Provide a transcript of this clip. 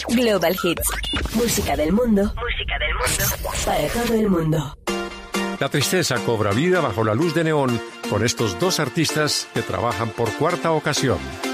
Global Hits. Música del mundo. Música del mundo. Para todo el mundo. La tristeza cobra vida bajo la luz de neón con estos dos artistas que trabajan por cuarta ocasión.